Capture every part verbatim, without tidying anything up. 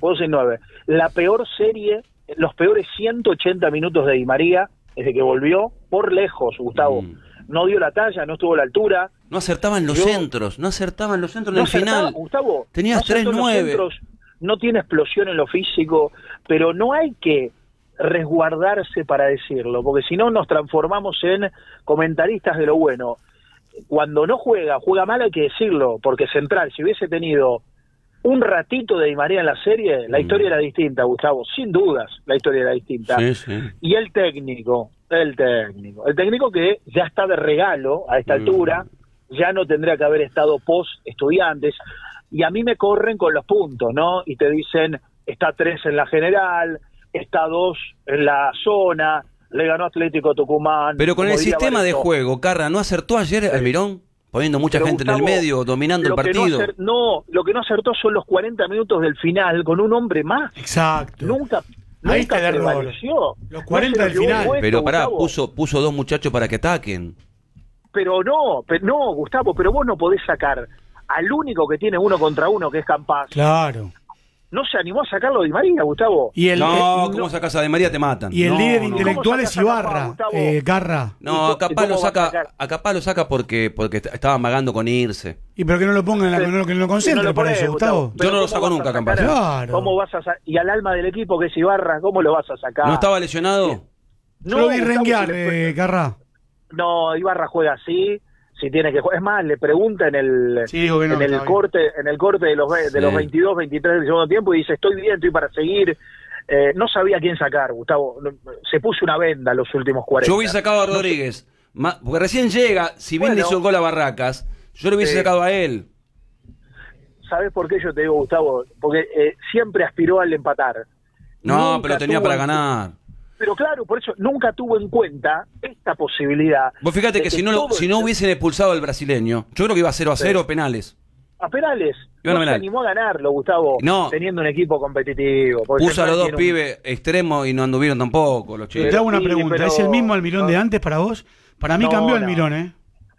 por doce y nueve. La peor serie, los peores ciento ochenta minutos de Di María, desde que volvió, por lejos, Gustavo. Mm. No dio la talla, no estuvo a la altura. No acertaban los Yo, centros, no acertaban los centros en no el final. Gustavo, tenías no tres nueve. No tiene explosión en lo físico, pero no hay que resguardarse para decirlo, porque si no nos transformamos en comentaristas de lo bueno. Cuando no juega, juega mal, hay que decirlo, porque Central, si hubiese tenido un ratito de Di María en la serie, la historia mm. era distinta, Gustavo, sin dudas, la historia era distinta. Sí, sí. Y el técnico, el técnico, el técnico que ya está de regalo a esta mm. altura, ya no tendría que haber estado post estudiantes, y a mí me corren con los puntos, ¿no? Y te dicen, está tres en la general, está dos en la zona, le ganó Atlético Tucumán. Pero con el sistema Barreto. de juego, Carra, ¿no acertó ayer Almirón? Poniendo mucha Pero gente Gustavo, en el medio, dominando el partido. No, acer, no, lo que no acertó son los cuarenta minutos del final, con un hombre más. Exacto. Nunca, Ahí nunca está el error. Los cuarenta no del final. Puesto, pero pará, puso, puso dos muchachos para que ataquen. Pero no, pero no, Gustavo, pero vos no podés sacar al único que tiene uno contra uno, que es Campas. Claro. No se animó a sacarlo Di María, Gustavo. Y el, no, ¿cómo no. sacas a Di María? Te matan. Y el no, líder no. intelectual es Ibarra, eh, Garra. No, a Capaz lo saca, a Capaz lo saca porque, porque estaba amagando con irse. Y pero que no lo pongan, en la, no, que no lo concentre no para eso, Gustavo. Gustavo. Yo no lo saco nunca, a Capaz. Claro. ¿Cómo vas a sa- y al alma del equipo que es Ibarra, ¿cómo lo vas a sacar? ¿No estaba lesionado? No, Yo lo vi renguear, eh, Garra. No, Ibarra juega así. Si tiene que jugar, es más, le pregunta en el sí, no, en el corte bien. en el corte de los de sí. los veintidós, veintitrés del segundo tiempo y dice, estoy bien, estoy para seguir. Eh, no sabía quién sacar, Gustavo. Se puso una venda los últimos cuarenta. Yo hubiese sacado a Rodríguez, no sé. porque recién llega, si bien bueno, le hizo el gol a Barracas, yo lo hubiese sí. sacado a él. ¿Sabes por qué yo te digo, Gustavo? Porque eh, siempre aspiró al empatar. No, Nunca pero tenía para ganar. Pero claro, por eso nunca tuvo en cuenta esta posibilidad. Vos fíjate que, que si no lo, si no hubiesen expulsado al brasileño, yo creo que iba a cero a cero sí. penales. A penales. No se animó a ganarlo, Gustavo, no. teniendo un equipo competitivo. Puso a los dos pibes un... extremos y no anduvieron tampoco los chicos. Te hago una pregunta, pero... ¿es el mismo Almirón no. de antes para vos? Para mí no, cambió no. Almirón, ¿eh?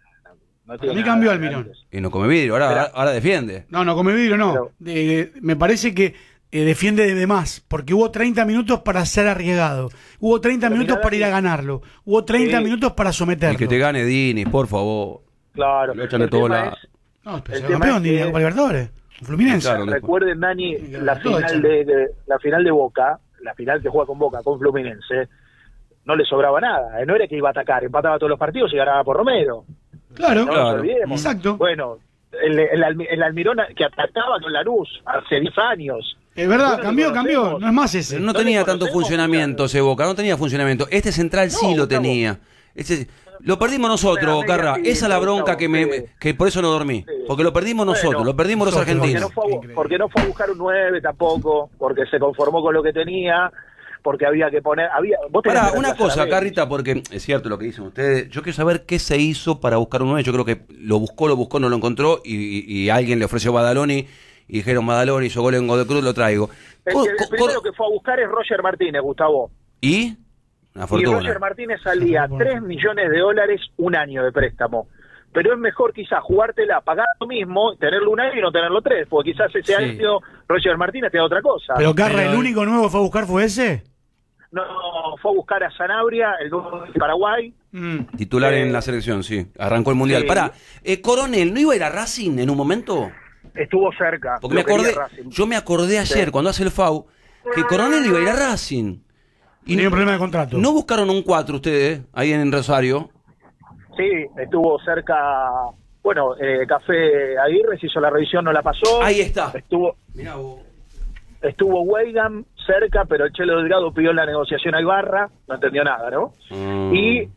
No para mí cambió Almirón. Y no come vidrio, ahora, pero... ahora defiende. No, no come vidrio, no. Pero... De, me parece que Eh, defiende de más, porque hubo treinta minutos para ser arriesgado, hubo treinta Pero minutos para ir a ganarlo, hubo treinta sí. minutos para someterlo. Y que te gane Dini, por favor. Claro. Lo echan de todos lados. No, pero el campeón de Copa Libertadores, Fluminense. Claro, recuerden, Dani, la final de, de la final de Boca, la final que juega con Boca, con Fluminense, no le sobraba nada, ¿eh? No era que iba a atacar, empataba todos los partidos y ganaba por Romero. Claro, no claro. Exacto. Bueno, el, el, el Almirón que atacaba con Lanús hace diez años. Es verdad, bueno, cambió, cambió, no es más ese. Pero no, no tenía tanto funcionamiento ese Boca, no tenía funcionamiento. Este Central no, sí lo tenía. Este, lo perdimos nosotros, Carra. Esa es la bronca que me que por eso no dormí. Porque lo perdimos nosotros, bueno, lo perdimos los argentinos. Porque no, fue, porque no fue a buscar un nueve tampoco, porque se conformó con lo que tenía, porque había que poner... había. ¿Vos Pará, una cosa, Carrita, porque es cierto lo que dicen ustedes. Yo quiero saber qué se hizo para buscar un nueve. Yo creo que lo buscó, lo buscó, no lo encontró y, y, y alguien le ofreció Badaloni. Y dijeron, Badaloni hizo gol en Godoy Cruz, lo traigo. El, el, el primero que fue a buscar es Roger Martínez, Gustavo. ¿Y? Una fortuna. Y Roger Martínez salía tres millones de dólares un año de préstamo. Pero es mejor quizás jugártela, pagar lo mismo, tenerlo un año y no tenerlo tres, porque quizás ese sí. año Roger Martínez te da otra cosa. Pero Carra, Pero... ¿el único nuevo que fue a buscar fue ese? No, fue a buscar a Sanabria, el nuevo de Paraguay. Mm. Titular eh, en la selección, sí. Arrancó el Mundial. Sí. Pará, eh, Coronel, ¿no iba a ir a Racing en un momento? Estuvo cerca. Porque me acordé, yo me acordé ayer, sí. cuando hace el F A U, que Coronel iba a ir a Racing. Y tenía un problema de contrato. ¿No buscaron un cuatro ustedes, ahí en Rosario? Sí, estuvo cerca, bueno, eh, Café Aguirre se hizo la revisión, no la pasó. Ahí está. Estuvo, Mirá vos. Estuvo Weigand cerca, pero el Chelo Delgado pidió la negociación a Ibarra, no entendió nada, ¿no? Mm. Y,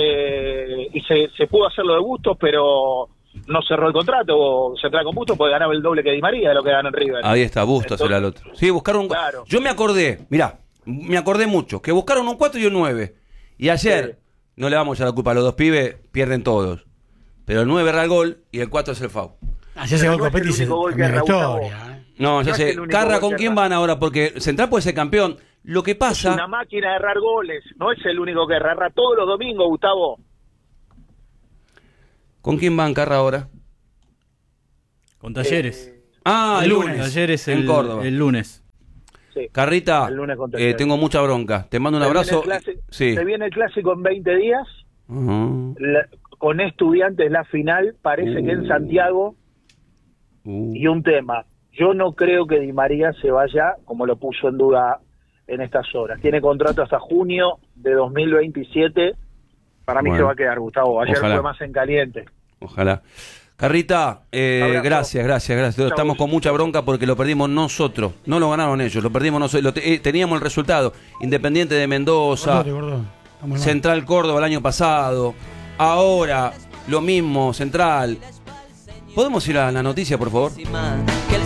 eh, y se, se pudo hacer lo de Bustos, pero... no cerró el contrato, se trae con Bustos porque ganaba el doble que Di María de lo que ganó en River. Ahí está, Bustos era el otro. Sí, buscaron un... Claro. Yo me acordé, mirá, me acordé mucho, que buscaron un cuatro y un nueve. Y ayer, sí. no le vamos a dar la culpa a los dos pibes, pierden todos. Pero el nueve era el gol y el cuatro es el F A U. Ayer se gol Copetti y se la historia. No, ya sé. Carra, ¿con quién van ahora? Porque Central puede ser campeón. Lo que pasa... Es una máquina de errar goles, no es el único que erra, erra todos los domingos, Gustavo. ¿Con quién van, Carra, ahora? Con Talleres. Eh, ah, el lunes. Talleres el, en Córdoba. El lunes. Sí. Carrita, eh, tengo mucha bronca. Te mando un abrazo. Sí. Se viene el clásico en veinte días. Uh-huh. La, con Estudiantes la final, parece uh. que en Santiago. Uh. Y un tema. Yo no creo que Di María se vaya, como lo puso en duda en estas horas. Tiene contrato hasta junio de dos mil veintisiete. Para mí bueno. se va a quedar, Gustavo. Ayer Ojalá. fue más en caliente. Ojalá. Carrita, eh, gracias, gracias, gracias. Estamos con mucha bronca porque lo perdimos nosotros. No lo ganaron ellos, lo perdimos nosotros. Lo te, eh, teníamos el resultado. Independiente de Mendoza, Gordo, Gordo. Central Córdoba el año pasado. Ahora, lo mismo, Central. ¿Podemos ir a la noticia, por favor?